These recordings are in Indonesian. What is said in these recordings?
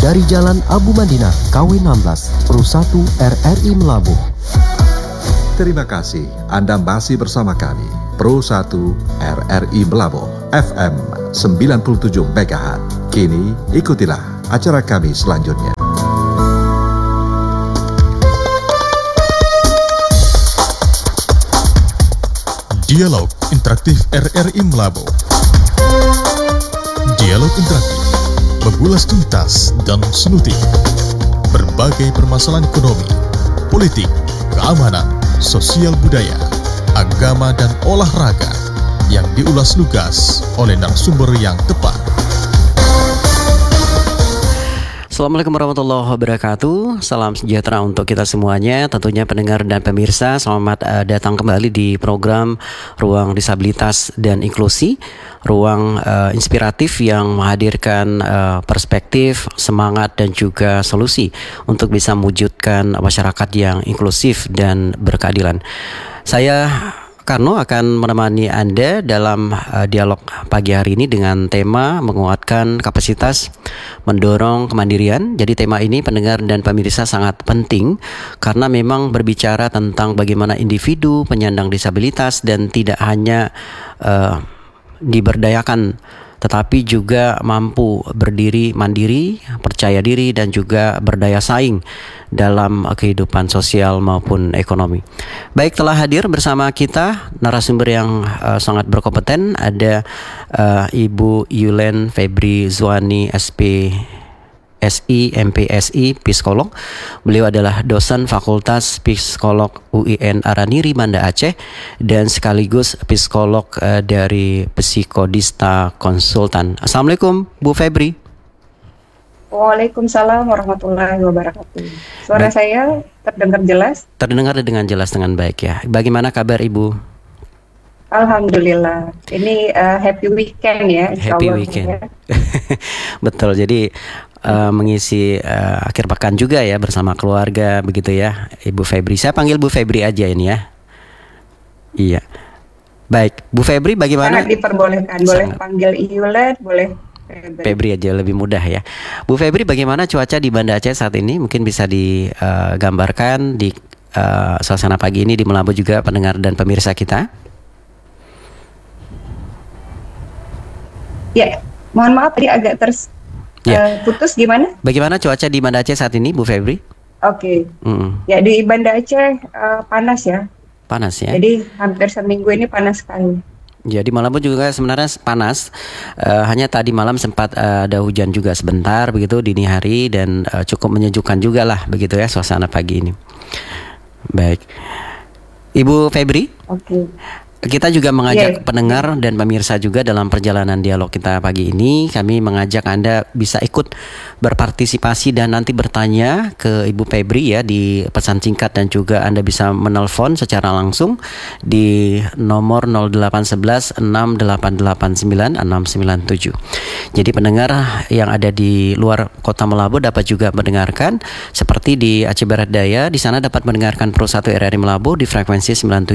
dari Jalan Abu Madinah, KW 16, Pro 1 RRI Melabuh. Terima kasih Anda masih bersama kami, Pro 1 RRI Melabuh, FM 97 MHz. Kini ikutilah acara kami selanjutnya. Dialog Interaktif RRI Melabuh. Dialog interaktif mengulas tuntas dan solutif berbagai permasalahan ekonomi, politik, keamanan, sosial budaya, agama, dan olahraga yang diulas lugas oleh narasumber yang tepat. Assalamualaikum warahmatullahi wabarakatuh. Salam sejahtera untuk kita semuanya, tentunya pendengar dan pemirsa. Selamat datang kembali di program Ruang Disabilitas dan Inklusi, ruang inspiratif yang menghadirkan perspektif, semangat, dan juga solusi untuk bisa mewujudkan masyarakat yang inklusif dan berkeadilan. Saya Karno akan menemani Anda dalam dialog pagi hari ini dengan tema menguatkan kapasitas, mendorong kemandirian. Jadi tema ini pendengar dan pemirsa sangat penting karena memang berbicara tentang bagaimana individu penyandang disabilitas dan tidak hanya diberdayakan, tetapi juga mampu berdiri mandiri, percaya diri, dan juga berdaya saing dalam kehidupan sosial maupun ekonomi. Baik, telah hadir bersama kita narasumber yang sangat berkompeten. Ada Ibu Yulen Febri Zuani, SPSI, MPSI, psikolog. Beliau adalah dosen Fakultas Psikolog UIN Araniri, Banda Aceh, dan sekaligus psikolog dari Psikodista Konsultan. Assalamualaikum, Bu Febri. Waalaikumsalam warahmatullahi wabarakatuh. Suara saya terdengar jelas? Terdengar dengan jelas, dengan baik ya. Bagaimana kabar Ibu? Alhamdulillah. Ini happy weekend ya. Happy weekend. Ya. Betul. Jadi mengisi akhir pekan juga ya bersama keluarga begitu ya, Ibu Febri. Saya panggil Bu Febri aja ini ya. Iya. Baik, Bu Febri bagaimana? Sangat diperbolehkan. Boleh panggil Yulen, boleh Febri aja lebih mudah ya. Bu Febri, bagaimana cuaca di Banda Aceh saat ini? Mungkin bisa digambarkan di suasana pagi ini di Melabuh juga pendengar dan pemirsa kita. Ya, mohon maaf tadi agak putus gimana? Bagaimana cuaca di Banda Aceh saat ini, Bu Febri? Oke. Ya, di Banda Aceh panas ya. Panas ya. Jadi hampir seminggu ini panas sekali. Jadi malam pun juga sebenarnya panas, hanya tadi malam sempat ada hujan juga sebentar begitu dini hari, dan cukup menyejukkan juga lah begitu ya suasana pagi ini. Baik, Ibu Febri. Oke. Kita juga mengajak pendengar dan pemirsa juga dalam perjalanan dialog kita pagi ini. Kami mengajak Anda bisa ikut berpartisipasi dan nanti bertanya ke Ibu Febri ya di pesan singkat, dan juga Anda bisa menelpon secara langsung di nomor 0811 6889 697. Jadi pendengar yang ada di luar kota Melabuh dapat juga mendengarkan, seperti di Aceh Barat Daya, di sana dapat mendengarkan Pro 1 RRI Melabuh di frekuensi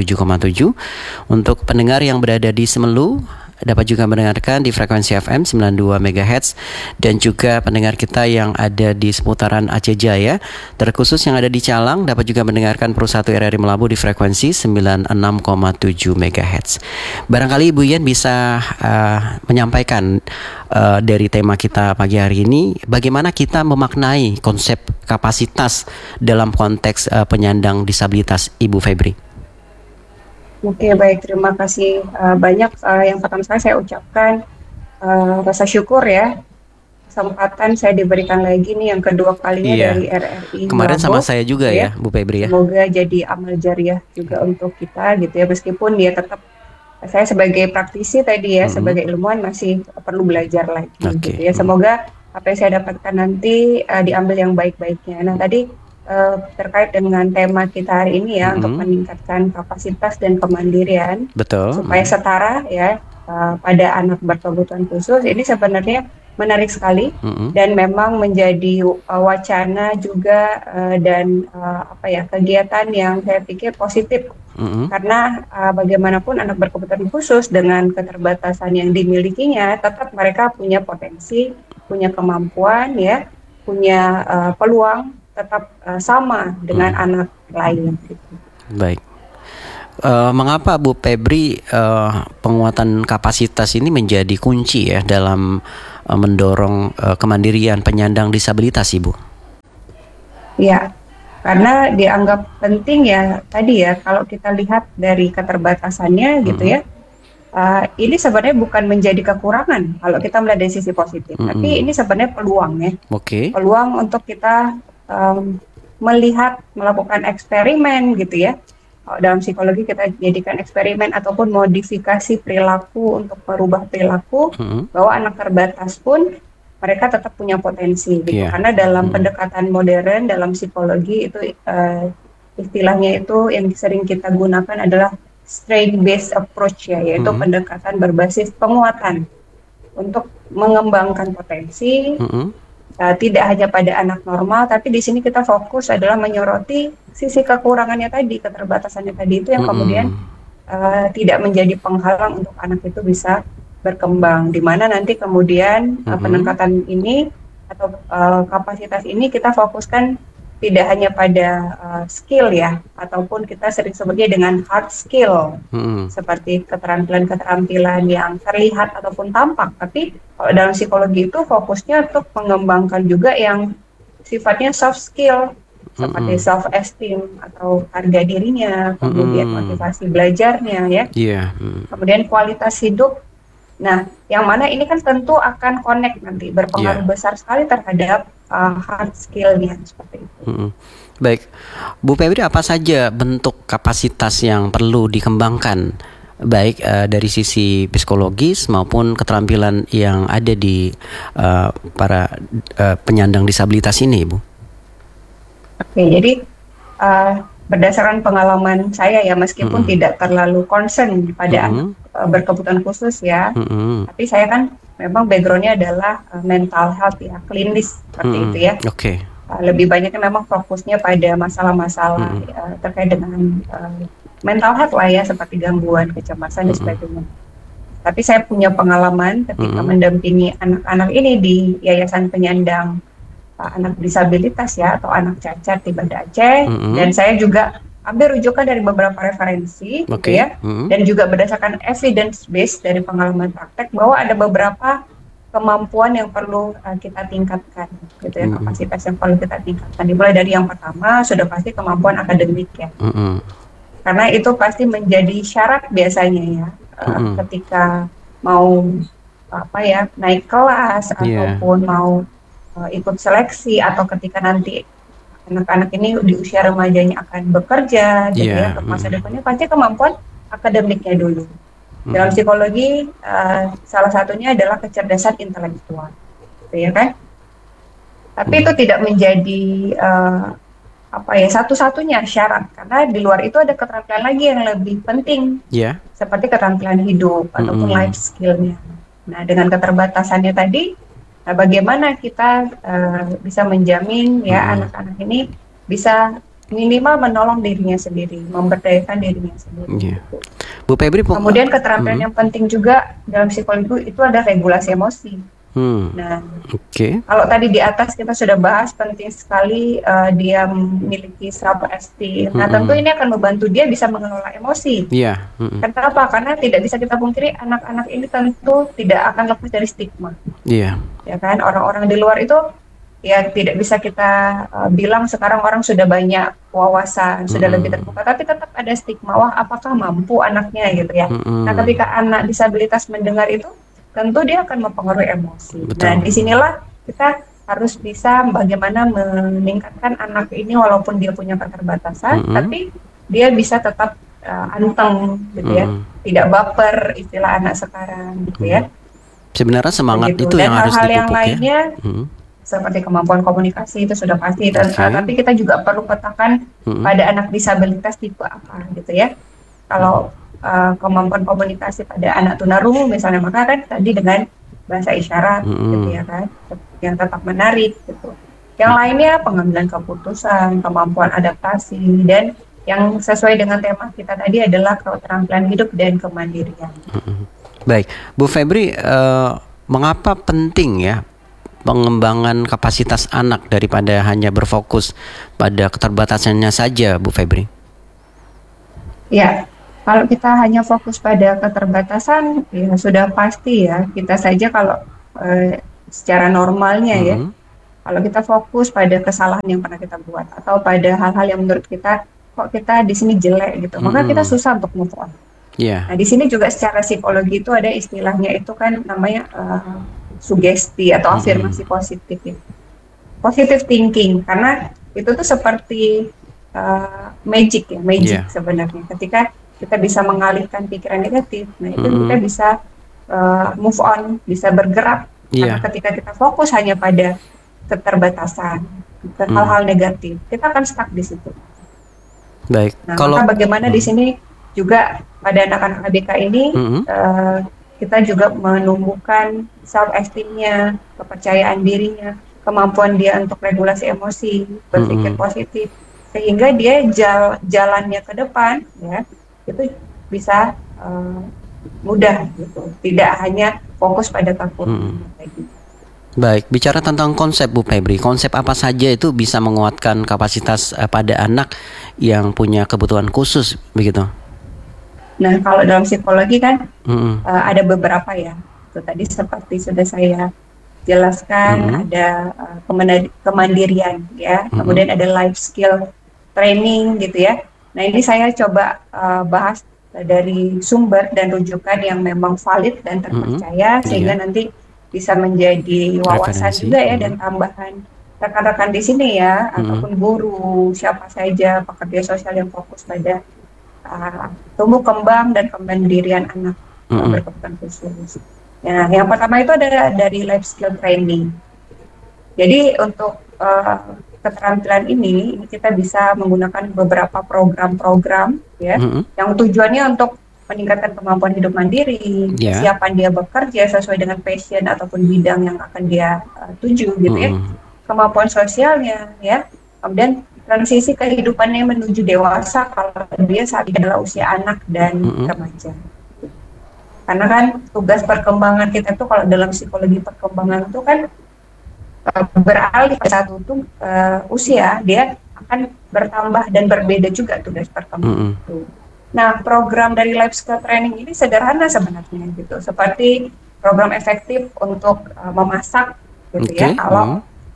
97,7. Untuk pendengar yang berada di Semelu dapat juga mendengarkan di frekuensi FM 92 MHz, dan juga pendengar kita yang ada di seputaran Aceh Jaya, terkhusus yang ada di Calang, dapat juga mendengarkan Pro 1 RRI Melabuh di frekuensi 96,7 MHz. Barangkali Ibu Yen bisa menyampaikan dari tema kita pagi hari ini, bagaimana kita memaknai konsep kapasitas dalam konteks penyandang disabilitas, Ibu Febri. Oke, baik, terima kasih banyak. Yang pertama sekali saya ucapkan rasa syukur ya, kesempatan saya diberikan lagi nih yang kedua kalinya dari RRI Kemarin Melabuh, sama saya juga ya, Bu Febri ya. Semoga jadi amal jariah juga untuk kita gitu ya, meskipun dia tetap, saya sebagai praktisi tadi ya, sebagai ilmuwan masih perlu belajar lagi gitu ya. Semoga apa yang saya dapatkan nanti diambil yang baik-baiknya. Nah tadi terkait dengan tema kita hari ini ya, untuk meningkatkan kapasitas dan kemandirian. Betul. Supaya setara ya pada anak berkebutuhan khusus. Ini sebenarnya menarik sekali dan memang menjadi wacana juga dan kegiatan yang saya pikir positif. Karena bagaimanapun anak berkebutuhan khusus dengan keterbatasan yang dimilikinya, tetap mereka punya potensi, punya kemampuan ya, punya peluang tetap sama dengan anak lain. Gitu. Baik. Mengapa Bu Febri penguatan kapasitas ini menjadi kunci ya dalam mendorong kemandirian penyandang disabilitas, Ibu? Ya, karena dianggap penting ya tadi ya, kalau kita lihat dari keterbatasannya gitu ya, ini sebenarnya bukan menjadi kekurangan kalau kita melihat dari sisi positif, tapi ini sebenarnya peluang ya, peluang untuk kita melakukan eksperimen gitu ya. Dalam psikologi kita jadikan eksperimen ataupun modifikasi perilaku untuk merubah perilaku, bahwa anak terbatas pun mereka tetap punya potensi gitu. Karena dalam pendekatan modern dalam psikologi itu istilahnya itu yang sering kita gunakan adalah strength based approach ya, yaitu pendekatan berbasis penguatan untuk mengembangkan potensi. Tidak hanya pada anak normal, tapi di sini kita fokus adalah menyoroti sisi kekurangannya tadi, keterbatasannya tadi itu yang kemudian tidak menjadi penghalang untuk anak itu bisa berkembang. Di mana nanti kemudian peningkatan ini atau kapasitas ini kita fokuskan tidak hanya pada skill ya, ataupun kita sering sebutnya dengan hard skill, seperti keterampilan-keterampilan yang terlihat ataupun tampak, tapi kalau dalam psikologi itu fokusnya untuk mengembangkan juga yang sifatnya soft skill, seperti self esteem atau harga dirinya, kemudian motivasi belajarnya ya, kemudian kualitas hidup. Nah, yang mana ini kan tentu akan connect nanti, berpengaruh besar sekali terhadap hard skill-nya seperti itu. Baik, Bu Febri, apa saja bentuk kapasitas yang perlu dikembangkan, baik dari sisi psikologis maupun keterampilan yang ada di para penyandang disabilitas ini, Bu? Oke, jadi berdasarkan pengalaman saya ya, meskipun tidak terlalu concern pada anak berkebutuhan khusus ya, tapi saya kan memang backgroundnya adalah mental health ya, klinis seperti itu ya. Lebih banyaknya memang fokusnya pada masalah-masalah terkait dengan mental health lah ya, seperti gangguan kecemasan dan sebagainya. Tapi saya punya pengalaman ketika mendampingi anak-anak ini di Yayasan Penyandang Anak Disabilitas ya, atau anak cacat di Banda Aceh, dan saya juga ambil rujukan dari beberapa referensi gitu ya, dan juga berdasarkan evidence based dari pengalaman praktek bahwa ada beberapa kemampuan yang perlu kita tingkatkan gitu ya, kapasitas yang perlu kita tingkatkan. Dimulai dari yang pertama sudah pasti kemampuan akademik ya, karena itu pasti menjadi syarat biasanya ya, ketika mau naik kelas ataupun mau ikut seleksi, atau ketika nanti anak-anak ini di usia remajanya akan bekerja gitu ya, untuk masa depannya pasti kemampuan akademiknya dulu. Dalam psikologi salah satunya adalah kecerdasan intelektual gitu ya kan. Tapi itu tidak menjadi satu-satunya syarat, karena di luar itu ada keterampilan lagi yang lebih penting, seperti keterampilan hidup ataupun life skill-nya. Nah, dengan keterbatasannya tadi, bagaimana kita bisa menjamin ya anak-anak ini bisa minimal menolong dirinya sendiri, memberdayakan dirinya sendiri. Bu Febri, kemudian keterampilan yang penting juga dalam psikologi itu ada regulasi emosi. Nah, kalau tadi di atas kita sudah bahas penting sekali dia memiliki self esteem. Nah, tentu ini akan membantu dia bisa mengelola emosi. Kenapa? Karena tidak bisa kita pungkiri anak-anak ini tentu tidak akan lepas dari stigma. Ya kan, orang-orang di luar itu ya tidak bisa kita bilang sekarang orang sudah banyak wawasan, sudah lebih terbuka, tapi tetap ada stigma, wah apakah mampu anaknya gitu ya. Nah, ketika anak disabilitas mendengar itu, tentu dia akan mempengaruhi emosi. Dan disinilah kita harus bisa bagaimana meningkatkan anak ini walaupun dia punya keterbatasan, tapi dia bisa tetap anteng gitu ya, tidak baper istilah anak sekarang gitu ya. Sebenarnya semangat begitu. Itu dan yang harus hal-hal dipupuk yang lainnya, seperti kemampuan komunikasi itu sudah pasti, tapi kita juga perlu petakan pada anak disabilitas tipe apa gitu ya. Kalau kemampuan komunikasi pada anak tunarungu misalnya, maka kan tadi dengan bahasa isyarat gitu ya kan, yang tetap menarik gitu. Yang lainnya pengambilan keputusan, kemampuan adaptasi, dan yang sesuai dengan tema kita tadi adalah keterampilan hidup dan kemandirian. Baik, Bu Febri, mengapa penting ya pengembangan kapasitas anak daripada hanya berfokus pada keterbatasannya saja, Bu Febri? Ya, kalau kita hanya fokus pada keterbatasan, ya sudah pasti ya, kita saja kalau secara normalnya ya, kalau kita fokus pada kesalahan yang pernah kita buat atau pada hal-hal yang menurut kita kok kita di sini jelek gitu, maka kita susah untuk move on. Nah, di sini juga secara psikologi itu ada istilahnya itu kan namanya sugesti atau afirmasi positif ya. Positive thinking, karena itu tuh seperti magic sebenarnya. Ketika kita bisa mengalihkan pikiran negatif, nah itu kita bisa move on, bisa bergerak. Karena ketika kita fokus hanya pada keterbatasan, hal-hal negatif, kita akan stuck di situ. Baik. Nah, maka bagaimana di sini juga pada anak-anak ABK ini kita juga menumbuhkan self-esteem-nya, kepercayaan dirinya, kemampuan dia untuk regulasi emosi, berpikir positif, sehingga dia jalannya ke depan ya itu bisa mudah gitu, tidak hanya fokus pada kekurangan gitu. Baik, bicara tentang konsep Bu Febri, konsep apa saja itu bisa menguatkan kapasitas pada anak yang punya kebutuhan khusus begitu? Nah, kalau dalam psikologi kan ada beberapa ya. Itu tadi seperti sudah saya jelaskan, ada kemandirian ya, kemudian ada life skill training gitu ya. Nah, ini saya coba bahas dari sumber dan rujukan yang memang valid dan terpercaya sehingga nanti bisa menjadi wawasan juga ya dan tambahan rekan-rekan di sini ya, ataupun guru, siapa saja pekerja sosial yang fokus pada tumbuh kembang dan kemandirian anak berkebutuhan khusus. Nah, yang pertama itu ada dari life skill training. Jadi untuk keterampilan ini kita bisa menggunakan beberapa program-program ya, yang tujuannya untuk meningkatkan kemampuan hidup mandiri, kesiapan dia bekerja sesuai dengan passion ataupun bidang yang akan dia tuju gitu ya, kemampuan sosialnya ya, kemudian transisi kehidupannya menuju dewasa kalau dia saat ini adalah usia anak dan remaja. Karena kan tugas perkembangan kita itu kalau dalam psikologi perkembangan itu kan beralih ke satu usia dia akan bertambah dan berbeda juga tugas perkembangan itu. Nah, program dari life skill training ini sederhana sebenarnya gitu, seperti program efektif untuk memasak gitu ya. Kalau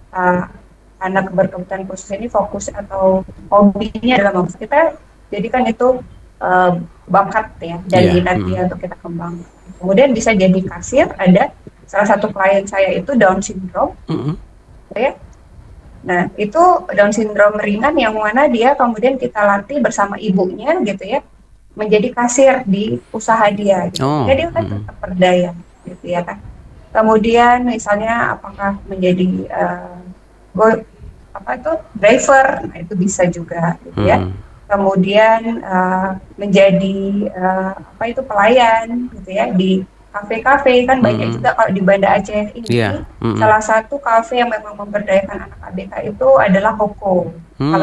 anak berkebutuhan khusus ini fokus atau hobinya adalah memasak, kita jadikan itu bakat ya dan minat dia untuk kita kembangkan. Kemudian bisa jadi kasir, ada salah satu klien saya itu Down syndrome, ya. Nah, itu Down syndrome ringan yang mana dia kemudian kita latih bersama ibunya gitu ya, menjadi kasir di usaha dia gitu. Jadi kan tetap berdaya gitu ya kan. Kemudian misalnya apakah menjadi driver, nah itu bisa juga gitu ya. Kemudian menjadi pelayan gitu ya di kafe-kafe kan banyak juga kalau di Banda Aceh ini. Salah satu kafe yang memang memberdayakan anak ABK itu adalah Koko.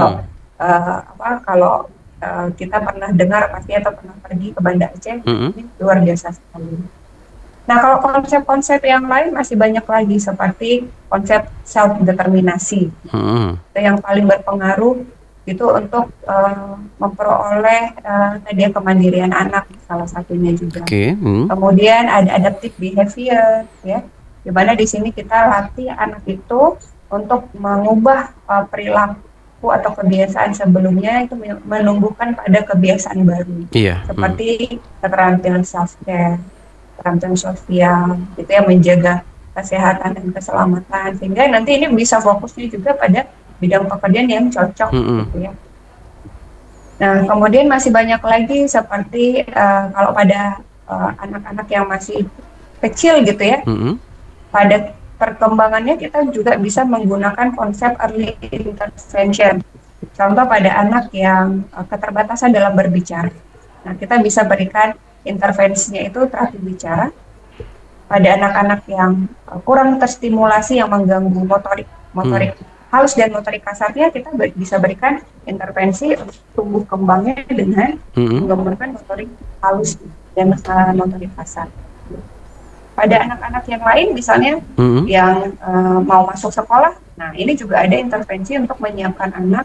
Kalau kita pernah dengar pasti atau pernah pergi ke Banda Aceh, ini luar biasa sekali. Nah, kalau konsep-konsep yang lain masih banyak lagi seperti konsep self-determinasi. Yang paling berpengaruh itu untuk memperoleh tadi kemandirian anak salah satunya juga. Kemudian ada adaptive behavior ya, di mana di sini kita latih anak itu untuk mengubah perilaku atau kebiasaan sebelumnya itu menumbuhkan pada kebiasaan baru. Seperti keterampilan self-care, keterampilan sosial, itu yang menjaga kesehatan dan keselamatan, sehingga nanti ini bisa fokusnya juga pada bidang pekerjaan yang cocok gitu ya. Nah, kemudian masih banyak lagi seperti kalau pada anak-anak yang masih kecil gitu ya, pada perkembangannya kita juga bisa menggunakan konsep early intervention. Contoh pada anak yang keterbatasan dalam berbicara. Nah, kita bisa berikan intervensinya itu terapi bicara. Pada anak-anak yang kurang terstimulasi yang mengganggu motorik halus dan motorik kasarnya, kita bisa berikan intervensi untuk tumbuh kembangnya dengan mengembangkan motorik halus dan motorik kasar. pada anak-anak yang lain misalnya yang mau masuk sekolah. Nah, ini juga ada intervensi untuk menyiapkan anak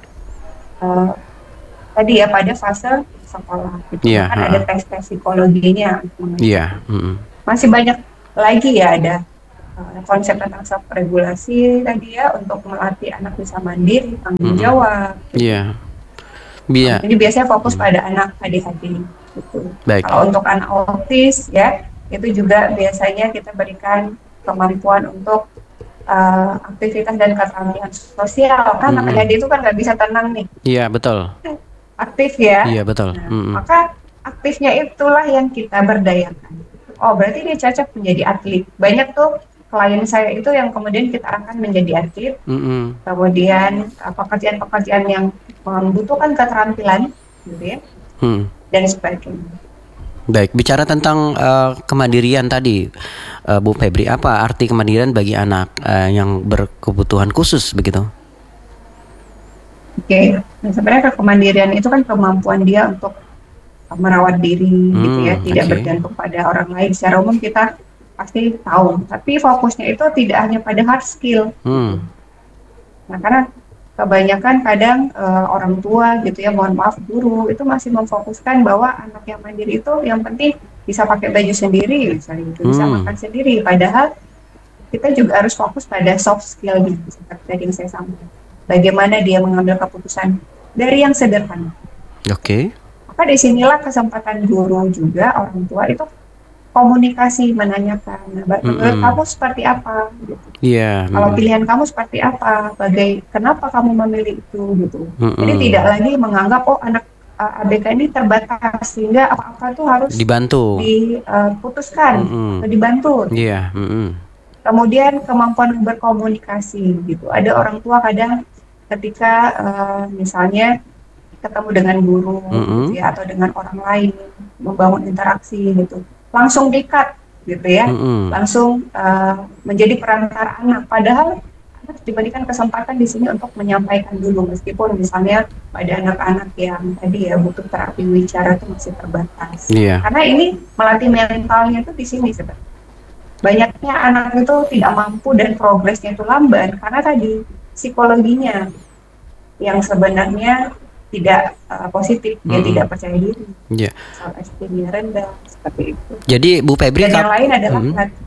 tadi ya pada fase sekolah gitu. Kan ada tes-tes psikologinya. Masih banyak lagi ya, ada konsep tentang self-regulasi tadi ya, untuk melatih anak bisa mandiri, tanggung jawab. Ini biasanya fokus pada anak ADHD gitu. Kalau untuk anak autis ya, itu juga biasanya kita berikan kemampuan untuk aktivitas dan keterampilan sosial. Kan anak ADHD itu kan nggak bisa tenang nih. Iya, betul. Aktif ya. Iya, betul. Nah, maka aktifnya itulah yang kita berdayakan. Oh, berarti dia cocok menjadi atlet. Banyak tuh klien saya itu yang kemudian kita akan menjadi atlet. Kemudian pekerjaan-pekerjaan yang membutuhkan keterampilan gitu ya. Dan sebagainya. Baik, bicara tentang kemandirian tadi, Bu Febri, apa arti kemandirian bagi anak yang berkebutuhan khusus begitu? Oke, nah, sebenarnya kemandirian itu kan kemampuan dia untuk merawat diri gitu ya, tidak bergantung pada orang lain. Secara umum kita pasti tahu, tapi fokusnya itu tidak hanya pada hard skill. Nah, karena kebanyakan kadang orang tua gitu ya, mohon maaf guru, itu masih memfokuskan bahwa anak yang mandiri itu yang penting bisa pakai baju sendiri, misalnya gitu, bisa makan sendiri. Padahal kita juga harus fokus pada soft skill gitu, seperti tadi yang saya sampaikan. Bagaimana dia mengambil keputusan dari yang sederhana. Maka disinilah kesempatan guru juga, orang tua itu komunikasi, menanyakan, menurut kamu seperti apa? Gitu. Kalau pilihan kamu seperti apa? Kenapa kamu memilih itu? Gitu. Jadi tidak lagi menganggap anak ABK ini terbatas sehingga apa-apa tuh harus diputuskan atau dibantu. Kemudian kemampuan berkomunikasi gitu. Ada orang tua kadang ketika misalnya ketemu dengan guru gitu ya, atau dengan orang lain, membangun interaksi gitu, langsung di-cut gitu ya, langsung menjadi perantara anak. Padahal anak diberikan kesempatan di sini untuk menyampaikan dulu, meskipun misalnya pada anak-anak yang tadi ya butuh terapi wicara itu masih terbatas. Karena ini melatih mentalnya itu di sini sebenarnya. Banyaknya anak itu tidak mampu dan progresnya itu lamban karena tadi psikologinya yang sebenarnya tidak positif, dia tidak percaya diri, self-esteemnya rendah, seperti itu. Jadi Bu Febri, dan yang lain adalah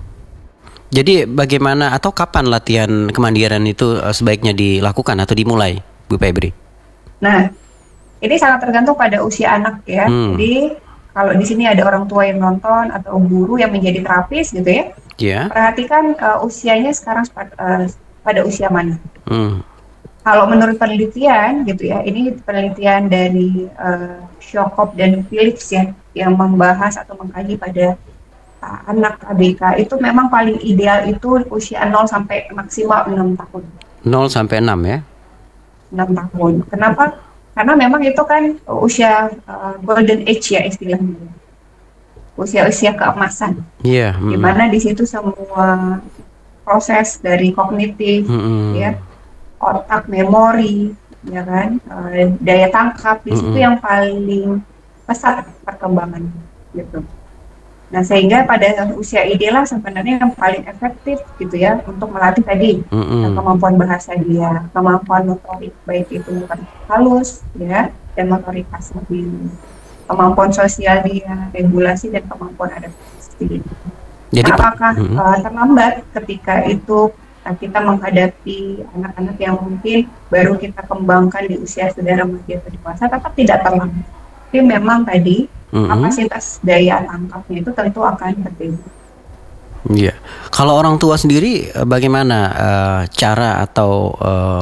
jadi bagaimana atau kapan latihan kemandirian itu sebaiknya dilakukan atau dimulai, Bu Febri? Nah, ini sangat tergantung pada usia anak ya. Jadi kalau di sini ada orang tua yang nonton atau guru yang menjadi terapis gitu ya, perhatikan usianya sekarang pada usia mana. Kalau menurut penelitian gitu ya, ini penelitian dari Shokop dan Phillips ya, yang membahas atau mengkaji pada anak ABK itu memang paling ideal itu usia 0 sampai maksimal 6 tahun. 0 sampai 6 ya? 6 tahun. Kenapa? Karena memang itu kan usia golden age ya istilahnya. Usia-usia keemasan. Di mana di situ semua proses dari kognitif ya, otak, memori, ya kan, daya tangkap di situ yang paling pesat perkembangan gitu. Nah, sehingga pada usia ideal sebenarnya yang paling efektif gitu ya untuk melatih tadi kemampuan bahasa dia, kemampuan motorik baik itu halus ya dan motorik kasar dia, kemampuan sosial dia, regulasi dan kemampuan adaptasi. Jadi apakah terlambat ketika itu kita menghadapi anak-anak yang mungkin baru kita kembangkan di usia sudah remaja atau dewasa? Tetap tidak terlambat. Tapi memang tadi kapasitas daya tangkapnya itu tentu akan berbeda. Iya. Kalau orang tua sendiri bagaimana cara atau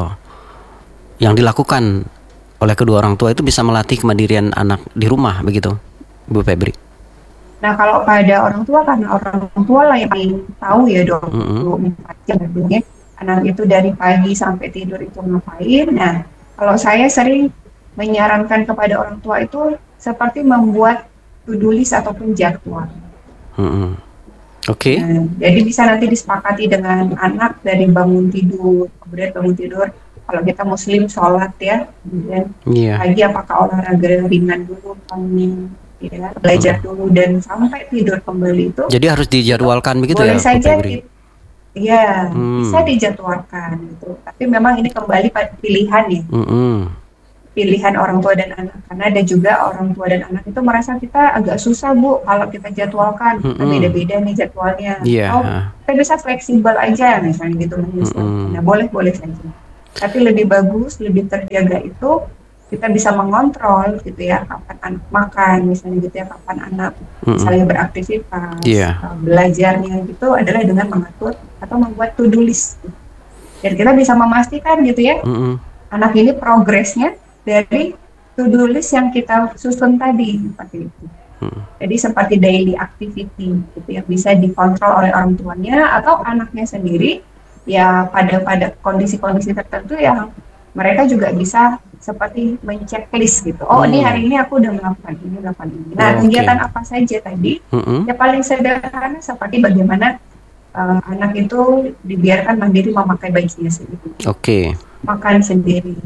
yang dilakukan oleh kedua orang tua itu bisa melatih kemandirian anak di rumah begitu, Bu Febri? Nah, kalau pada orang tua, karena orang tua lah yang paling tahu ya dok, anak itu dari pagi sampai tidur itu ngapain. Nah, kalau saya sering menyarankan kepada orang tua itu seperti membuat to-do list ataupun jadwal. Nah, jadi bisa nanti disepakati dengan anak dari bangun tidur, kemudian bangun tidur. Kalau kita muslim sholat ya, kemudian pagi apakah olahraga ringan dulu, ya belajar dulu dan sampai tidur kembali itu. Jadi harus dijadwalkan begitu boleh ya, Bu saja Febri? Iya, bisa dijadwalkan gitu. Tapi memang ini kembali pada pilihan ya. Pilihan orang tua dan anak. Karena ada juga orang tua dan anak itu merasa kita agak susah Bu kalau kita jadwalkan. Kita beda-beda nih jadwalnya. Kita bisa fleksibel aja misalnya gitu. Nah boleh saja. Tapi lebih bagus, lebih terjaga itu kita bisa mengontrol gitu ya, kapan anak makan misalnya gitu ya, kapan anak misalnya beraktivitas, belajarnya gitu adalah dengan mengatur atau membuat to-do list. Dan kita bisa memastikan gitu ya, anak ini progresnya dari to-do list yang kita susun tadi seperti itu. Jadi seperti daily activity gitu yang bisa dikontrol oleh orang tuanya atau anaknya sendiri ya pada kondisi-kondisi tertentu yang mereka juga bisa seperti menceklis gitu. Oh ini hari ini aku udah melakukan ini. Nah kegiatan apa saja tadi? Ya paling sederhana seperti bagaimana anak itu dibiarkan mandiri memakai bajunya sendiri. Makan sendiri.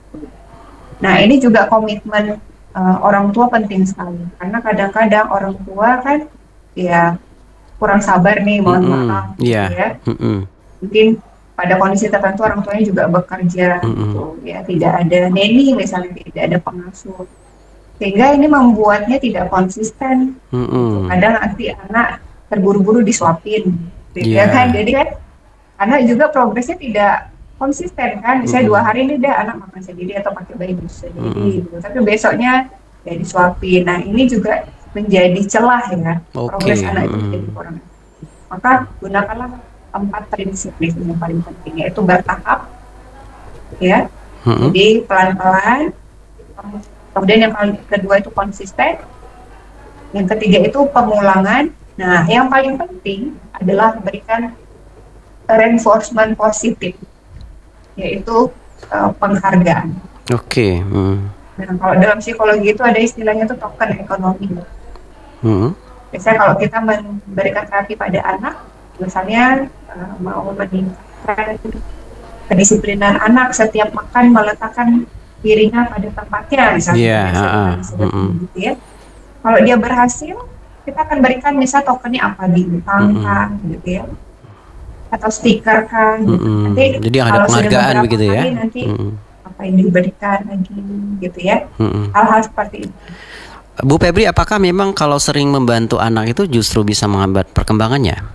Nah ini juga komitmen orang tua penting sekali. Karena kadang-kadang orang tua kan ya kurang sabar nih, mohon maaf. Ya. Mungkin pada kondisi tertentu orang tuanya juga bekerja gitu ya, tidak ada neni misalnya, tidak ada pengasuh, sehingga ini membuatnya tidak konsisten. Kadang nanti anak terburu-buru disuapin ya kan, jadi kan anak juga progresnya tidak konsisten kan, misalnya 2 hari ini dah anak makan sendiri atau pakai baju sendiri gitu, tapi besoknya ya disuapin. Nah ini juga menjadi celah ya, progres anak itu menjadi kurang. Maka gunakanlah 4 prinsip yang paling penting, yaitu bertahap ya, jadi pelan-pelan. Kemudian yang paling kedua itu konsisten, yang ketiga itu pengulangan. Nah yang paling penting adalah berikan reinforcement positif, yaitu penghargaan. Nah kalau dalam psikologi itu ada istilahnya itu token ekonomi. Biasanya kalau kita memberikan terapi pada anak, misalnya mau meningkatkan kedisiplinan anak, setiap makan meletakkan piringnya pada tempatnya misalnya, gitu ya. Kalau dia berhasil, kita akan berikan misal tokennya apa, bintang kan gitu ya, atau stiker kan gitu. Nanti jadi ada penghargaan begitu ya, nanti apa yang diberikan lagi gitu ya, hal-hal seperti itu. Bu Febri, apakah memang kalau sering membantu anak itu justru bisa menghambat perkembangannya?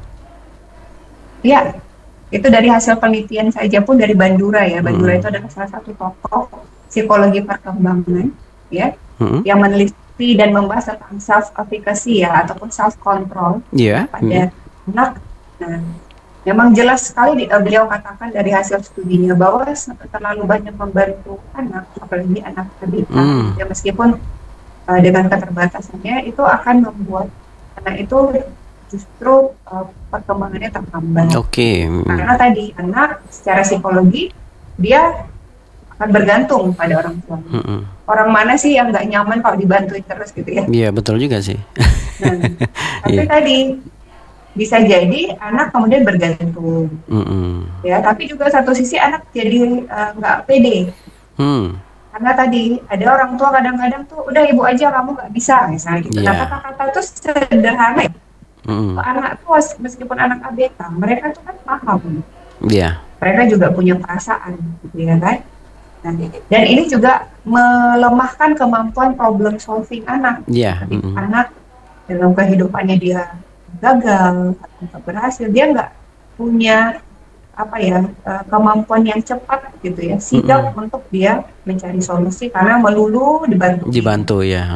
Ya, itu dari hasil penelitian saja pun dari Bandura ya. Bandura itu adalah salah satu tokoh psikologi perkembangan ya, yang meneliti dan membahas tentang self efficacy ya, ataupun self control pada anak. Nah, memang jelas sekali beliau katakan dari hasil studinya bahwa terlalu banyak membantu anak, apalagi anak balita, ya meskipun dengan keterbatasannya itu akan membuat anak itu justru perkembangannya terhambat. Karena tadi anak secara psikologi dia akan bergantung pada orang tua. Orang mana sih yang nggak nyaman kalau dibantuin terus gitu ya? Iya betul juga sih. Nah, tapi tadi bisa jadi anak kemudian bergantung. Ya, tapi juga satu sisi anak jadi nggak pede. Karena tadi ada orang tua kadang-kadang tuh udah ibu aja, kamu nggak bisa misalnya gitu. Nah kata-kata itu sederhana ya. Anak tuh meskipun anak ABK, mereka tuh kan paham. Mereka juga punya perasaan, gitu ya kan. Nah, dan ini juga melemahkan kemampuan problem solving anak. Anak dalam kehidupannya dia gagal atau berhasil, dia nggak punya kemampuan yang cepat gitu ya, sigap untuk dia mencari solusi karena melulu dibantu ya.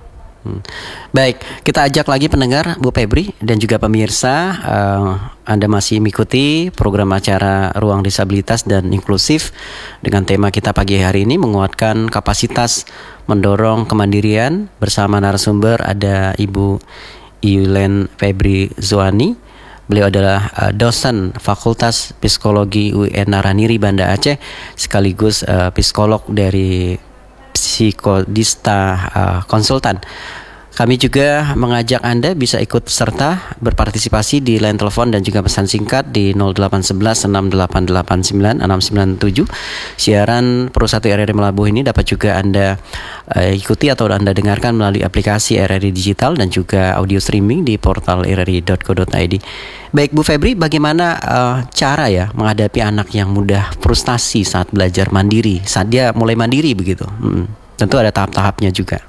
Baik, kita ajak lagi pendengar Bu Febri dan juga pemirsa, Anda masih mengikuti program acara Ruang Disabilitas dan Inklusif dengan tema kita pagi hari ini, menguatkan kapasitas mendorong kemandirian. Bersama narasumber ada Ibu Yulen Febri Zuani. Beliau adalah dosen Fakultas Psikologi UIN Naraniri Banda Aceh, sekaligus psikolog dari Psikodista Konsultan. Kami juga mengajak Anda bisa ikut serta berpartisipasi di line telepon dan juga pesan singkat di 0811 6889 697. Siaran Pro 1 RRI Melabuh ini dapat juga Anda ikuti atau Anda dengarkan melalui aplikasi RRI Digital dan juga audio streaming di portal rri.co.id. Baik Bu Febri, bagaimana cara ya menghadapi anak yang mudah frustasi saat belajar mandiri, saat dia mulai mandiri begitu? Tentu ada tahap-tahapnya juga.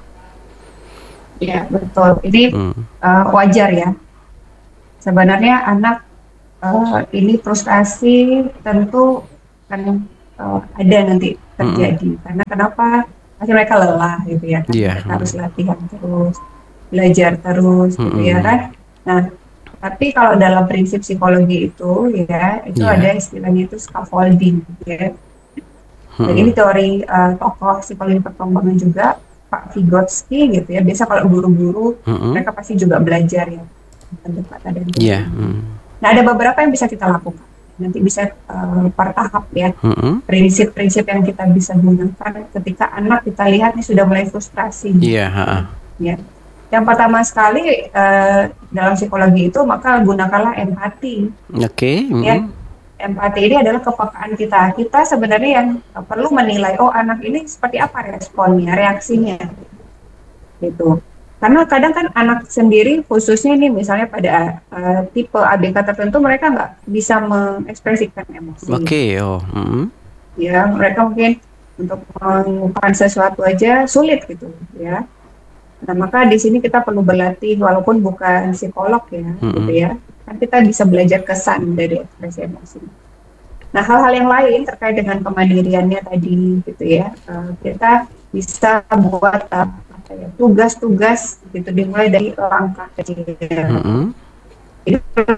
Ya, betul. Ini wajar ya. Sebenarnya anak ini frustasi tentu kan ada nanti terjadi. Karena kenapa? Pasti mereka lelah gitu ya. Mereka harus latihan terus, belajar terus gitu ya kan. Nah, tapi kalau dalam prinsip psikologi itu ya, itu ada istilahnya itu scaffolding gitu ya. Dan ini teori tokoh psikologi perkembangan juga, Pak Vygotsky gitu ya. Biasa kalau guru-guru mereka pasti juga belajar ya pendekatan dan Nah, ada beberapa yang bisa kita lakukan. Nanti bisa per tahap ya. Prinsip-prinsip yang kita bisa gunakan ketika anak kita lihat nih sudah mulai frustrasi. Ya. Yang pertama sekali dalam psikologi itu maka gunakanlah empati. Ya. Empati ini adalah kepekaan kita. Kita sebenarnya yang perlu menilai, oh anak ini seperti apa responnya, reaksinya, gitu. Karena kadang kan anak sendiri, khususnya ini misalnya pada tipe ABK tertentu, mereka nggak bisa mengekspresikan emosi. Ya, mereka mungkin untuk mengungkapkan sesuatu aja sulit gitu, ya. Nah, maka di sini kita perlu berlatih, walaupun bukan psikolog ya, gitu ya. Kan kita bisa belajar kesan dari ekspresi emosi. Nah, hal-hal yang lain terkait dengan kemandiriannya tadi gitu ya, kita bisa buat tugas-tugas gitu, dimulai dari langkah kecil. Jadi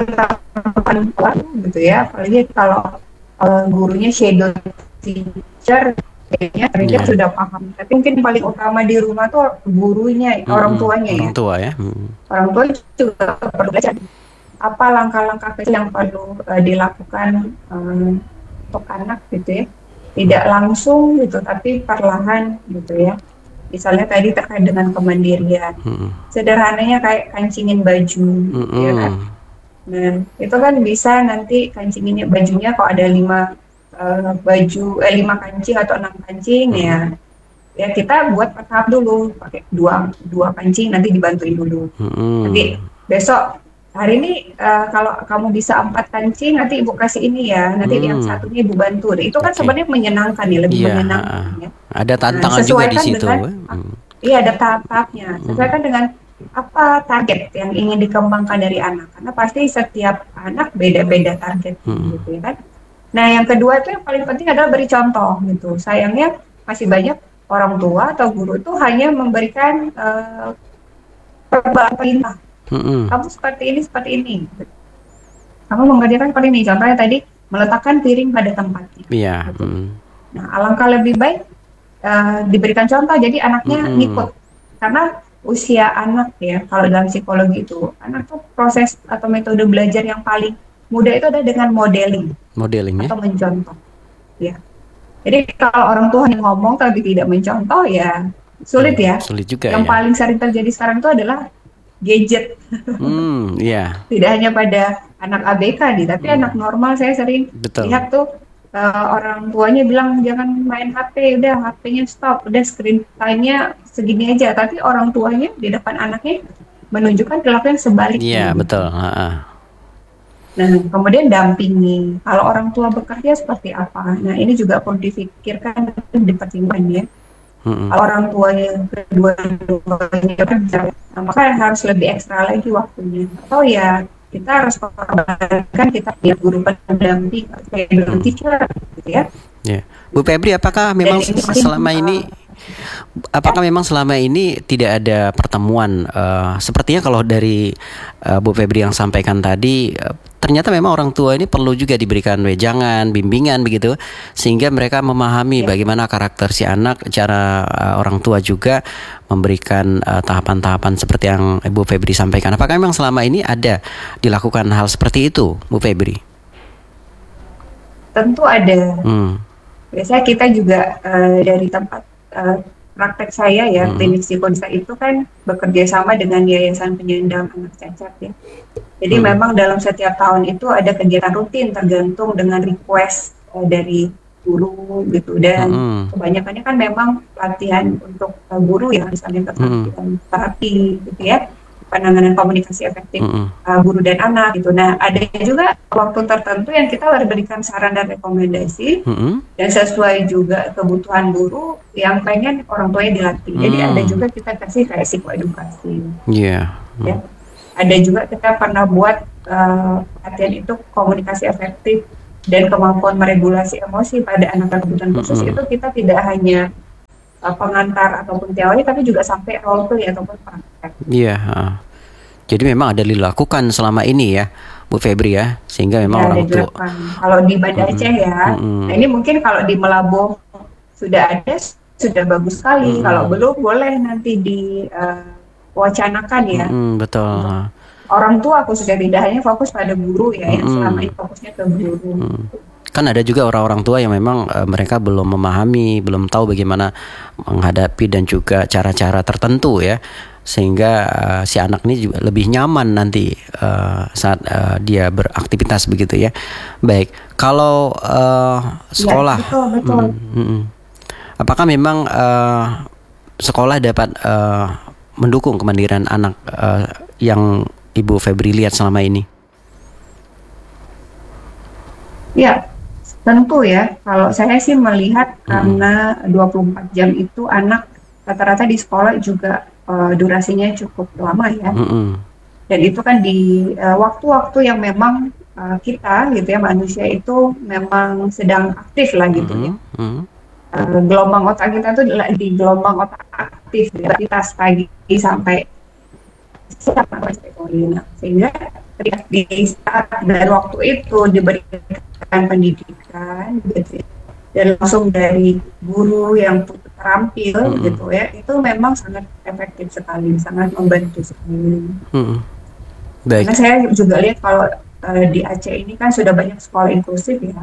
gitu ya, apalagi kalau gurunya shadow teacher, kayaknya mereka sudah paham. Tapi mungkin paling utama di rumah tuh gurunya, orang tuanya ya. Orang tua juga perlu belajar. Apa langkah-langkah kecil yang perlu dilakukan untuk anak gitu ya, tidak langsung gitu tapi perlahan gitu ya. Misalnya tadi terkait dengan kemandirian, sederhananya kayak kancingin baju, ya kan. Nah itu kan bisa nanti kancingin bajunya kalau ada 5 kancing atau 6 kancing ya kita buat per tahap dulu, pakai dua kancing, nanti dibantuin dulu. Nanti besok hari ini kalau kamu bisa 4 kancing, nanti ibu kasih ini ya, nanti yang satunya ibu bantu. Itu kan sebenarnya menyenangkan ya, lebih menyenangkan ya. Ada tantangan juga di situ. Iya, ada tahap-tahapnya. Sesuaikan dengan apa target yang ingin dikembangkan dari anak, karena pasti setiap anak beda-beda target gitu ya kan. Nah yang kedua itu yang paling penting adalah beri contoh gitu. Sayangnya masih banyak orang tua atau guru itu hanya memberikan perintah. Kamu seperti ini. Kamu mengerjakan seperti ini. Contohnya tadi meletakkan piring pada tempatnya. Gitu. Nah, alangkah lebih baik diberikan contoh. Jadi anaknya ngikut. Karena usia anak ya, kalau dalam psikologi itu, anak tuh proses atau metode belajar yang paling mudah itu adalah dengan modeling atau mencontoh. Ya. Jadi kalau orang tua hanya ngomong tapi tidak mencontoh ya sulit ya. Sulit juga. Yang paling sering terjadi sekarang itu adalah gadget. Tidak hanya pada anak ABK nih, tapi anak normal saya sering lihat tuh orang tuanya bilang jangan main HP, udah HP-nya stop, udah screen time-nya segini aja, tapi orang tuanya di depan anaknya menunjukkan perilaku yang sebaliknya. Iya, betul. Nah, kemudian dampingi. Kalau orang tua bekerja seperti apa? Nah, ini juga perlu difikirkan dan dipertimbangkan ya. Kalau orang tuanya kedua-duanya kerja, maka harus lebih ekstra lagi waktunya. Atau ya kita harus korbankan, kita punya guru pendamping, shadow teacher, gitu ya. Bu Febri, apakah memang selama ini tidak ada pertemuan? Sepertinya kalau dari Bu Febri yang sampaikan tadi, ternyata memang orang tua ini perlu juga diberikan wejangan, bimbingan begitu, sehingga mereka memahami bagaimana karakter si anak. Cara orang tua juga memberikan tahapan-tahapan seperti yang Bu Febri sampaikan. Apakah memang selama ini ada dilakukan hal seperti itu, Bu Febri? Tentu ada. Biasanya kita juga dari tempat praktek saya ya, klinik psikodesa itu kan bekerja sama dengan Yayasan Penyandang Anak Cacat ya. Jadi memang dalam setiap tahun itu ada kegiatan rutin tergantung dengan request dari guru gitu, dan kebanyakannya kan memang pelatihan untuk guru ya, misalnya keterampilan terapi gitu ya, penanganan komunikasi efektif guru dan anak gitu. Nah, ada juga waktu tertentu yang kita harus berikan saran dan rekomendasi dan sesuai juga kebutuhan guru yang pengen orang tuanya dilatih. Jadi ada juga kita kasih kayak psikoedukasi. Ya. Ada juga kita pernah buat pelatihan itu komunikasi efektif dan kemampuan meregulasi emosi pada anak berkebutuhan khusus. Itu kita tidak hanya pengantar ataupun teori, tapi juga sampai role play ataupun praktek. Iya. Jadi memang ada dilakukan selama ini ya, Bu Febri ya, sehingga memang orang tua. Kalau di Banda Aceh ya, nah ini mungkin kalau di Melabuh sudah ada, sudah bagus sekali. Kalau belum, boleh nanti diwacanakan ya. Betul. Orang tua khususnya, tidak hanya fokus pada guru ya, yang selama ini fokusnya ke guru. Kan ada juga orang-orang tua yang memang mereka belum memahami, belum tahu bagaimana menghadapi dan juga cara-cara tertentu ya, sehingga si anak ini juga lebih nyaman nanti saat dia beraktivitas begitu ya. Baik, kalau sekolah, ya, betul. Apakah memang sekolah dapat mendukung kemandirian anak yang Ibu Febri lihat selama ini? Ya, tentu ya. Kalau saya sih melihat karena 24 jam itu anak rata-rata di sekolah juga durasinya cukup lama ya. Dan itu kan di waktu-waktu yang memang kita gitu ya, manusia itu memang sedang aktif lah gitu ya. Gelombang otak kita tuh di gelombang otak aktif, aktivitas pagi sampai sehingga ketika di saat dan waktu itu diberikan pendidikan gitu ya, dan langsung dari guru yang terampil gitu ya, itu memang sangat efektif sekali, sangat membantu sekali. Baik. Karena saya juga lihat kalau di Aceh ini kan sudah banyak sekolah inklusif ya.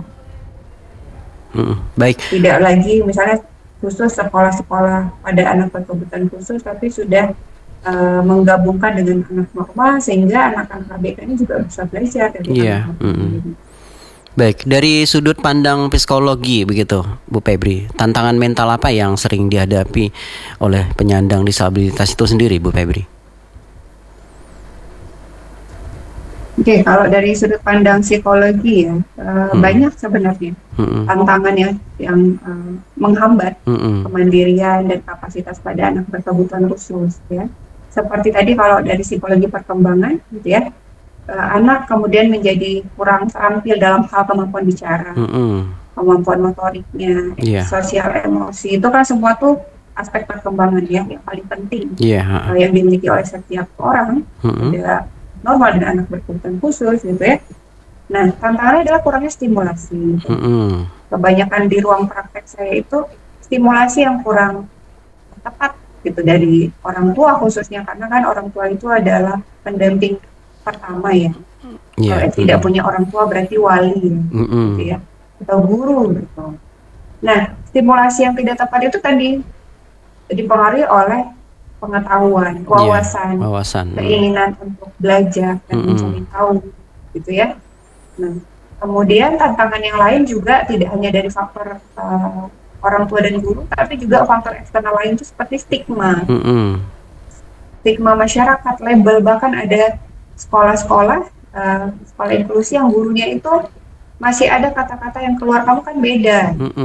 Baik. Tidak lagi misalnya khusus sekolah-sekolah pada anak berkebutuhan khusus, tapi sudah menggabungkan dengan anak normal, sehingga anak-anak ABK ini juga bisa belajar dari anak-anak. Baik, dari sudut pandang psikologi begitu, Bu Febri, tantangan mental apa yang sering dihadapi oleh penyandang disabilitas itu sendiri, Bu Febri? Oke, kalau dari sudut pandang psikologi ya, banyak sebenarnya tantangan ya yang menghambat kemandirian dan kapasitas pada anak berkebutuhan khusus ya. Seperti tadi kalau dari psikologi perkembangan gitu ya, anak kemudian menjadi kurang terampil dalam hal kemampuan bicara, kemampuan motoriknya, sosial emosi, itu kan semua tuh aspek perkembangan ya, yang paling penting yang dimiliki oleh setiap orang, ada normal dan anak berkebutuhan khusus gitu ya. Nah, tantangannya adalah kurangnya stimulasi. Kebanyakan di ruang praktek saya itu stimulasi yang kurang tepat gitu dari orang tua khususnya, karena kan orang tua itu adalah pendamping pertama ya. Kalau tidak punya orang tua berarti wali gitu ya, atau guru gitu. Nah, stimulasi yang tidak tepat itu tadi dipengaruhi oleh pengetahuan, wawasan. Keinginan untuk belajar dan mencari tahu gitu ya. Nah, kemudian tantangan yang lain juga tidak hanya dari faktor orang tua dan guru, tapi juga faktor eksternal lain itu seperti stigma, stigma masyarakat, label, bahkan ada sekolah-sekolah sekolah inklusi yang gurunya itu masih ada kata-kata yang keluar, kamu kan beda,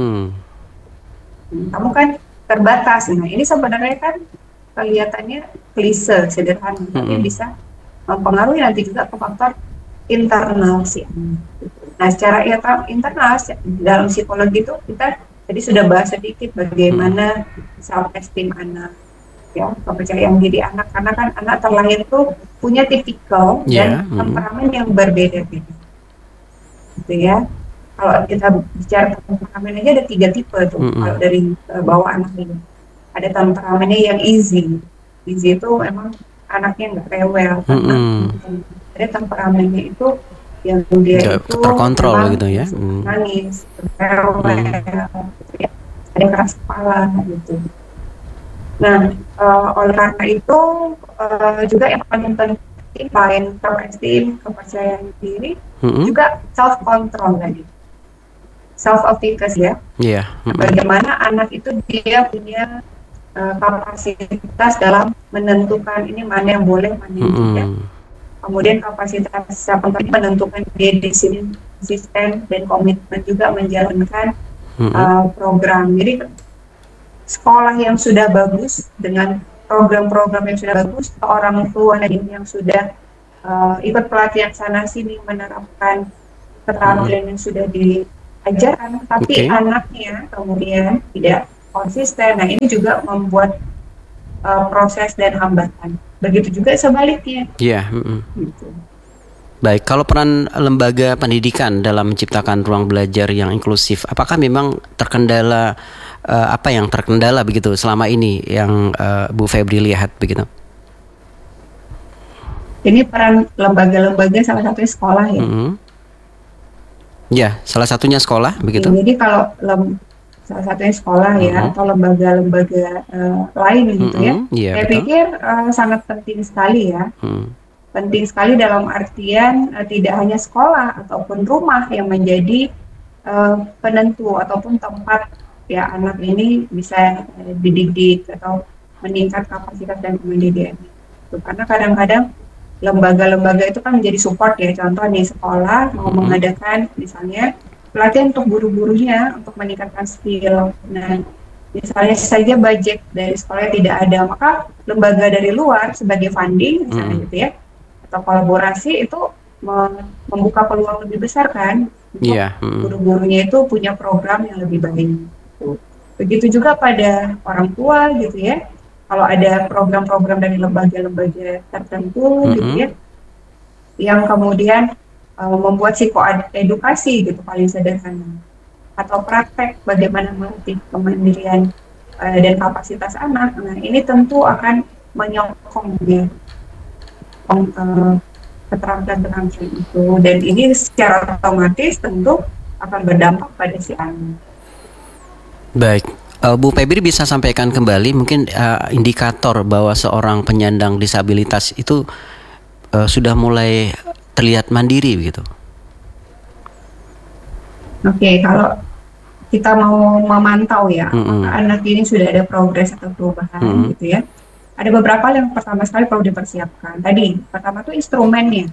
kamu kan terbatas. Nah, ini sebenarnya kan kelihatannya klise, sederhana, tapi bisa mempengaruhi nanti juga ke faktor internal sih. Nah, secara internal dalam psikologi itu kita tadi sudah bahas sedikit bagaimana self esteem anak, ya, kepercayaan diri anak, karena kan anak terlahir tuh punya tipikal dan temperamen yang berbeda-beda, gitu ya. Kalau kita bicara temperamen aja ada 3 tipe tuh. Kalau dari bawah anak ini ada temperamennya yang easy itu memang anaknya nggak rewel, ada temperamennya itu yang dia itu terkontrol gitu ya, nangis, rewel, ada keras kepala gitu. Nah, oleh karena itu juga yang paling penting selain self-esteem, kepercayaan diri, juga self-control tadi. Self-efficacy ya. Iya. Bagaimana anak itu dia punya kapasitas dalam menentukan ini mana yang boleh, mana yang tidak. Kemudian kapasitas menentukan dia konsisten dan komitmen juga menjalankan program. Jadi sekolah yang sudah bagus dengan program-program yang sudah bagus, orang tua yang sudah ikut pelatihan sana sini menerapkan keterampilan yang sudah diajarkan, tapi anaknya kemudian tidak konsisten. Nah, ini juga membuat proses dan hambatan. Begitu juga sebaliknya. Iya. Gitu. Baik, kalau peran lembaga pendidikan dalam menciptakan ruang belajar yang inklusif, apakah memang terkendala apa yang terkendala begitu selama ini yang Bu Febri lihat begitu? Ini peran lembaga-lembaga salah satunya sekolah ya. Ya, salah satunya sekolah begitu. Jadi kalau salah satunya sekolah ya atau lembaga-lembaga lain gitu ya. Saya pikir sangat penting sekali ya. Penting sekali dalam artian tidak hanya sekolah ataupun rumah yang menjadi penentu ataupun tempat ya anak ini bisa dididik atau meningkat kapasitas dan kemandirian. Karena kadang-kadang lembaga-lembaga itu kan menjadi support ya. Contoh nih sekolah mau mengadakan misalnya pelatihan untuk guru-gurunya untuk meningkatkan skill. Nah, misalnya saja budget dari sekolah tidak ada, maka lembaga dari luar sebagai funding misalnya gitu ya, atau kolaborasi itu membuka peluang lebih besar kan untuk guru-gurunya itu punya program yang lebih baik. Begitu juga pada orang tua gitu ya, kalau ada program-program dari lembaga-lembaga tertentu gitu ya, yang kemudian membuat psikoedukasi gitu paling sederhana, atau praktek bagaimana melatih kemandirian dan kapasitas anak. Nah, ini tentu akan menyokong ya keterampilan itu, dan ini secara otomatis tentu akan berdampak pada si anak. Baik, Bu Febri bisa sampaikan kembali mungkin indikator bahwa seorang penyandang disabilitas itu sudah mulai terlihat mandiri begitu. Oke, kalau kita mau memantau ya, apakah anak ini sudah ada progres atau perubahan gitu ya. Ada beberapa yang pertama sekali perlu dipersiapkan. Tadi pertama tuh instrumennya.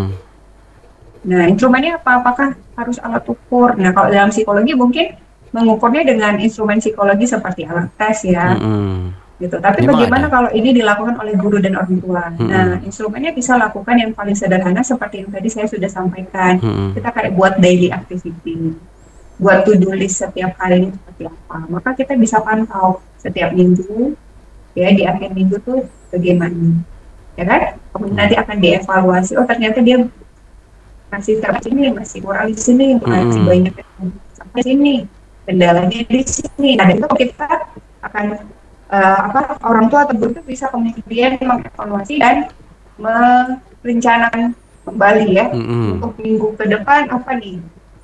Nah, instrumennya apa? Apakah harus alat ukur? Nah, kalau dalam psikologi mungkin mengukurnya dengan instrumen psikologi seperti alat tes ya. Gitu. Tapi bagaimana kalau ini dilakukan oleh guru dan orang tua? Nah, instrumennya bisa lakukan yang paling sederhana seperti yang tadi saya sudah sampaikan. Kita kayak buat daily activity, buat to-do list setiap hari ini seperti apa. Maka kita bisa pantau setiap minggu, ya di akhir minggu tuh bagaimana, ya kan? Kemudian nanti akan dievaluasi. Oh, ternyata dia masih terbatas ini, masih kurang di sini, masih banyak sampai sini, kendalanya di sini. Nah, itu kita akan orang tua atau guru bisa kemudian mengevaluasi dan merencanakan kembali ya untuk minggu ke depan apa nih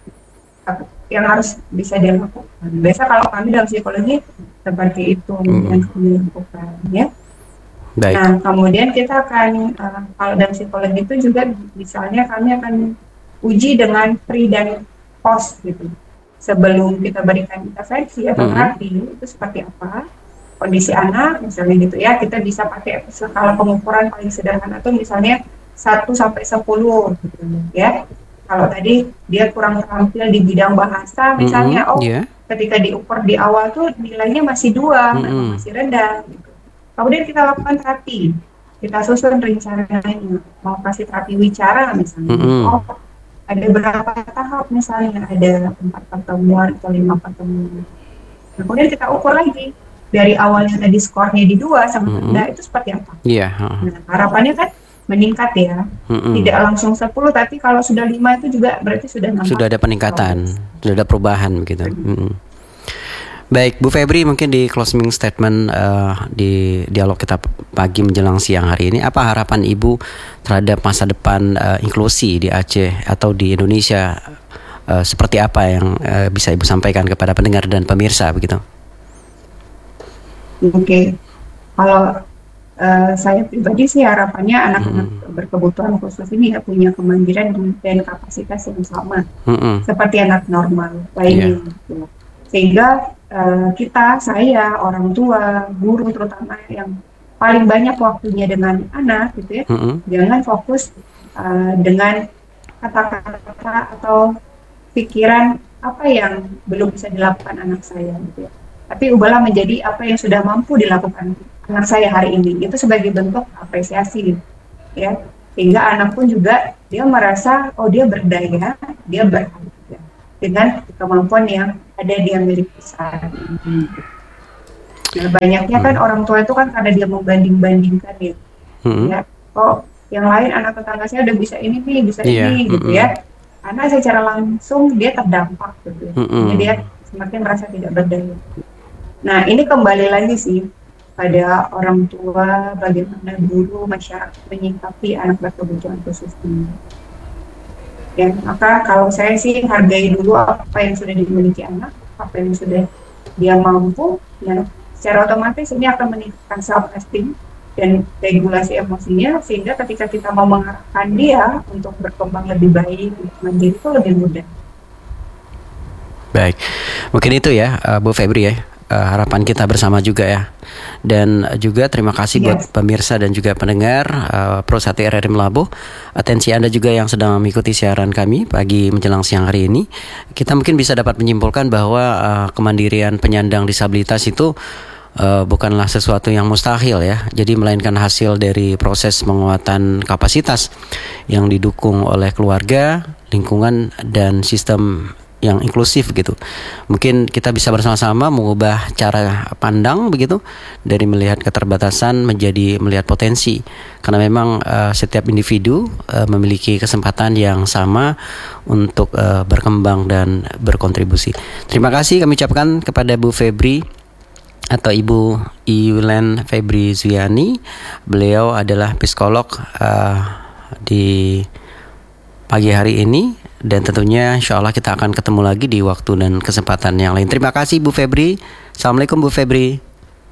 yang harus bisa dilakukan. Biasa kalau kami dalam psikologi seperti itu yang kami lakukan ya. Baik. Nah, kemudian kita akan kalau dalam psikologi itu juga misalnya kami akan uji dengan pre dan post gitu. Sebelum kita berikan intervensi atau terapi itu seperti apa kondisi anak misalnya gitu ya, kita bisa pakai skala pengukuran paling sederhana tuh misalnya 1 sampai 10 gitu ya. Kalau tadi dia kurang terampil di bidang bahasa misalnya, ketika diukur di awal tuh nilainya masih 2, masih rendah gitu. Kemudian kita lakukan terapi, kita susun rencananya, mau kasih terapi wicara misalnya, ada berapa tahap misalnya, ada 4 pertemuan atau 5 pertemuan. Kemudian kita ukur lagi, dari awalnya tadi skornya di 2 sama rendah itu seperti apa? Nah, harapannya kan meningkat ya, tidak langsung 10, tapi kalau sudah 5 itu juga berarti sudah nampak. Sudah ada peningkatan, sudah ada perubahan begitu. Baik, Bu Febri, mungkin di closing statement di dialog kita pagi menjelang siang hari ini, apa harapan Ibu terhadap masa depan inklusi di Aceh atau di Indonesia? Seperti apa yang bisa Ibu sampaikan kepada pendengar dan pemirsa begitu? Oke. Kalau saya pribadi sih harapannya anak-anak berkebutuhan khusus ini ya punya kemandirian dan kapasitas yang sama seperti anak normal lainnya. Gitu. Sehingga saya, orang tua, guru terutama yang paling banyak waktunya dengan anak gitu ya, jangan fokus dengan kata-kata atau pikiran apa yang belum bisa dilakukan anak saya gitu ya. Tapi ubahlah menjadi apa yang sudah mampu dilakukan anak saya hari ini. Itu sebagai bentuk apresiasi ya. Sehingga anak pun juga dia merasa oh dia berdaya, dia berharga dengan kemampuan yang ada dia miliki saat ini. Nah, banyaknya kan orang tua itu kan karena dia membanding-bandingkan ya. Ya, oh yang lain anak tetangga saya udah bisa ini nih, bisa ini gitu ya. Karena secara langsung dia terdampak gitu. Jadi dia semakin merasa tidak berdaya. Nah, ini kembali lagi sih pada orang tua, bagaimana guru, masyarakat menyikapi anak berkebutuhan khusus ini. Ya, maka kalau saya sih hargai dulu apa yang sudah dimiliki anak, apa yang sudah dia mampu, ya secara otomatis ini akan meningkatkan self-esteem dan regulasi emosinya, sehingga ketika kita mau mengarahkan dia untuk berkembang lebih baik, mandiri itu lebih mudah. Baik, mungkin itu ya Bu Febri ya. Harapan kita bersama juga ya. Dan juga terima kasih buat pemirsa dan juga pendengar Pro 1 RRI Meulaboh. Atensi Anda juga yang sedang mengikuti siaran kami pagi menjelang siang hari ini. Kita mungkin bisa dapat menyimpulkan bahwa kemandirian penyandang disabilitas itu bukanlah sesuatu yang mustahil ya. Jadi melainkan hasil dari proses penguatan kapasitas yang didukung oleh keluarga, lingkungan, dan sistem yang inklusif gitu. Mungkin kita bisa bersama-sama mengubah cara pandang begitu, dari melihat keterbatasan menjadi melihat potensi. Karena memang setiap individu memiliki kesempatan yang sama untuk berkembang dan berkontribusi. Terima kasih kami ucapkan kepada Bu Febri atau Ibu Yulen Febri Zuyani. Beliau adalah psikolog di pagi hari ini. Dan tentunya insya Allah kita akan ketemu lagi di waktu dan kesempatan yang lain. Terima kasih Bu Febri. Assalamualaikum Bu Febri.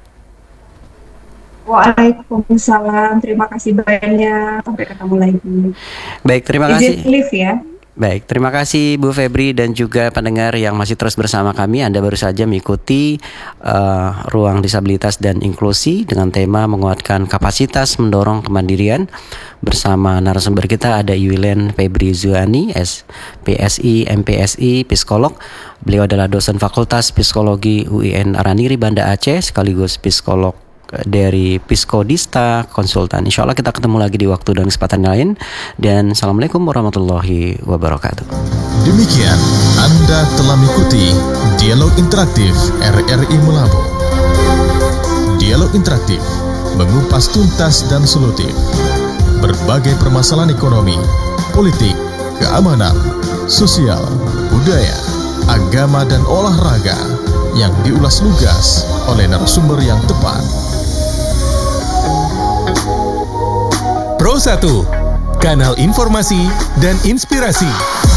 Waalaikumsalam. Terima kasih banyak. Sampai ketemu lagi. Baik, terima kasih. Live ya. Baik, terima kasih Bu Febri dan juga pendengar yang masih terus bersama kami. Anda baru saja mengikuti Ruang Disabilitas dan Inklusi dengan tema menguatkan kapasitas mendorong kemandirian. Bersama narasumber kita ada Yulen Febri Zuyani, PSI, MPSI, psikolog. Beliau adalah dosen Fakultas Psikologi UIN Araniri Banda Aceh, sekaligus psikolog dari Psikodista Konsultan. Insya Allah kita ketemu lagi di waktu dan kesempatan lain. Dan Assalamualaikum warahmatullahi wabarakatuh. Demikian Anda telah mengikuti Dialog Interaktif RRI Meulaboh. Dialog Interaktif mengupas tuntas dan solutif berbagai permasalahan ekonomi, politik, keamanan, sosial, budaya, agama, dan olahraga yang diulas lugas oleh narasumber yang tepat. Pro 1, kanal informasi dan inspirasi.